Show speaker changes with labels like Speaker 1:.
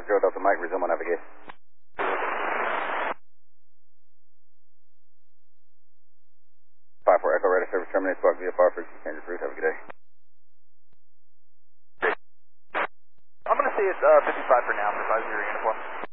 Speaker 1: Zero Delta Mike, resume on navigation. 5-4 Echo, radar service terminates, squawk VFR, frequency change approved, have a good day.
Speaker 2: I'm going to say it's 55 for now, for 50 uniform.